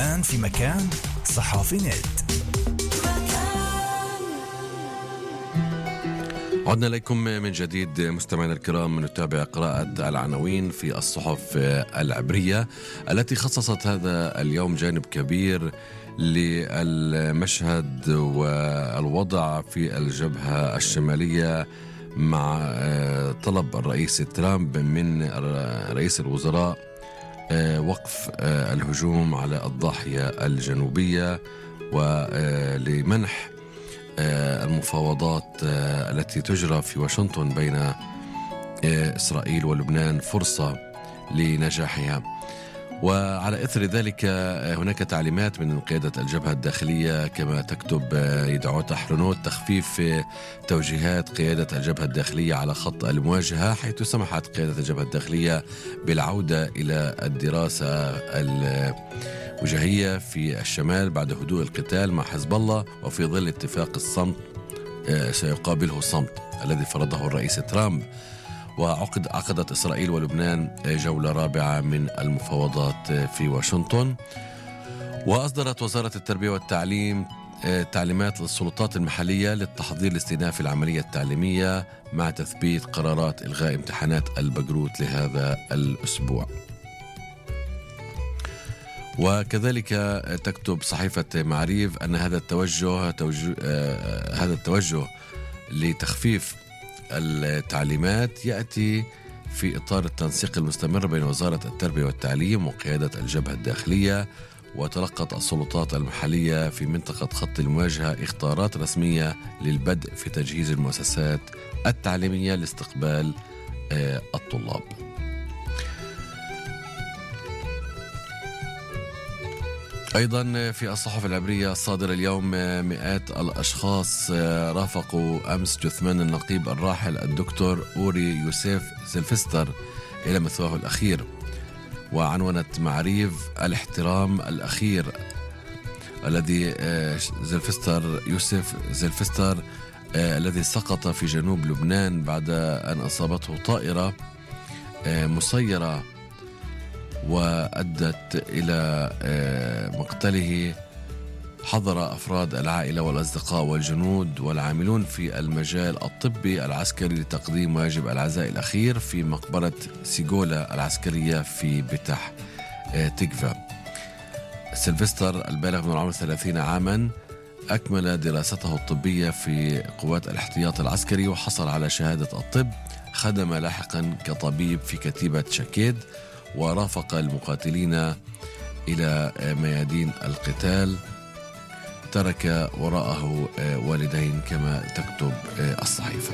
الآن في مكان صحافي نت. عدنا إليكم من جديد مستمعينا الكرام، نتابع قراءة العناوين في الصحف العبرية التي خصصت هذا اليوم جانب كبير للمشهد والوضع في الجبهة الشمالية مع طلب الرئيس ترامب من رئيس الوزراء وقف الهجوم على الضاحية الجنوبية ولمنح المفاوضات التي تجرى في واشنطن بين إسرائيل ولبنان فرصة لنجاحها. وعلى إثر ذلك هناك تعليمات من قيادة الجبهة الداخلية كما تكتب يدعوت أحرنوت تخفيف توجيهات قيادة الجبهة الداخلية على خط المواجهة، حيث سمحت قيادة الجبهة الداخلية بالعودة إلى الدراسة الوجاهية في الشمال بعد هدوء القتال مع حزب الله، وفي ظل اتفاق الصمت سيقابله الصمت الذي فرضه الرئيس ترامب. عقدت إسرائيل ولبنان جولة رابعة من المفاوضات في واشنطن. وأصدرت وزارة التربية والتعليم تعليمات للسلطات المحلية للتحضير لاستئناف العملية التعليمية مع تثبيت قرارات إلغاء امتحانات البقروت لهذا الأسبوع. وكذلك تكتب صحيفة معريف أن هذا التوجه لتخفيف التعليمات يأتي في إطار التنسيق المستمر بين وزارة التربية والتعليم وقيادة الجبهة الداخلية. وتلقت السلطات المحلية في منطقة خط المواجهة إخطارات رسمية للبدء في تجهيز المؤسسات التعليمية لاستقبال الطلاب. أيضا في الصحف العبرية الصادرة اليوم، مئات الأشخاص رافقوا أمس جثمان النقيب الراحل الدكتور أوري يوسف زلفستر إلى مثواه الأخير. وعنونت معريف الاحترام الأخير الذي يوسف زلفستر الذي سقط في جنوب لبنان بعد أن أصابته طائرة مسيرة وأدت إلى مقتله. حضر أفراد العائلة والأصدقاء والجنود والعاملون في المجال الطبي العسكري لتقديم واجب العزاء الأخير في مقبرة سيغولا العسكرية في بتح تكفى. سيلفستر البالغ من العمر 30 عاما أكمل دراسته الطبية في قوات الاحتياط العسكري وحصل على شهادة الطب. خدم لاحقا كطبيب في كتيبة شاكيد ورافق المقاتلين إلى ميادين القتال. ترك وراءه والدين كما تكتب الصحيفة.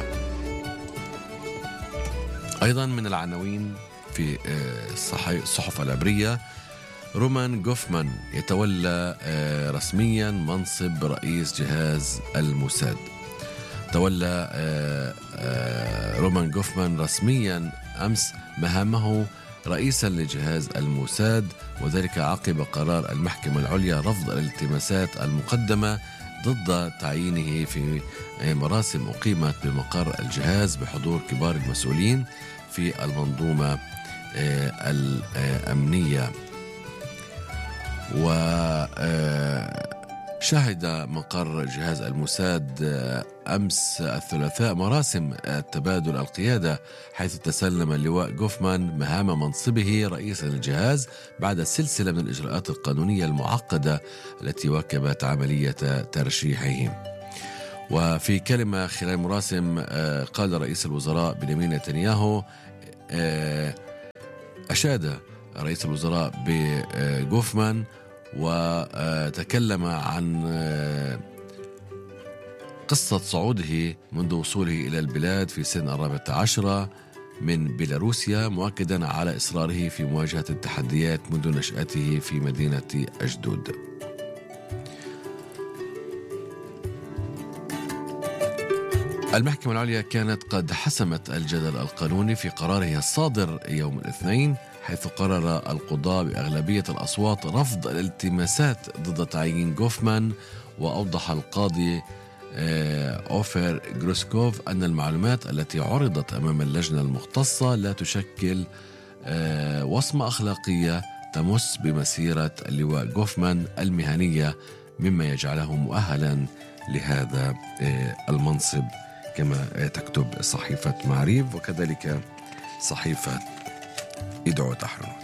أيضا من العناوين في الصحف العبرية، رومان غوفمان يتولى رسميا منصب رئيس جهاز الموساد. تولى رومان غوفمان رسميا أمس مهامه رئيسا لجهاز الموساد، وذلك عقب قرار المحكمة العليا رفض الالتماسات المقدمة ضد تعيينه في مراسم أقيمت بمقر الجهاز بحضور كبار المسؤولين في المنظومة الأمنية. شهد مقر جهاز الموساد أمس الثلاثاء مراسم تبادل القيادة، حيث تسلم اللواء غوفمان مهام منصبه رئيسا للجهاز بعد سلسلة من الإجراءات القانونية المعقدة التي واكبت عملية ترشيحه. وفي كلمة خلال مراسم قال رئيس الوزراء بنيامين نتنياهو، أشاد رئيس الوزراء بغوفمان وتكلم عن قصة صعوده منذ وصوله إلى البلاد في سن 14 من بيلاروسيا، مؤكدا على إصراره في مواجهة التحديات منذ نشأته في مدينة أشدود. المحكمة العليا كانت قد حسمت الجدل القانوني في قرارها الصادر يوم الاثنين، حيث قرر القضاء بأغلبية الأصوات رفض الالتماسات ضد تعيين غوفمان. وأوضح القاضي أوفر غروسكوف أن المعلومات التي عرضت أمام اللجنة المختصة لا تشكل وصمة أخلاقية تمس بمسيرة اللواء غوفمان المهنية، مما يجعله مؤهلا لهذا المنصب كما تكتب صحيفة معريف وكذلك صحيفة إدعو تحرر.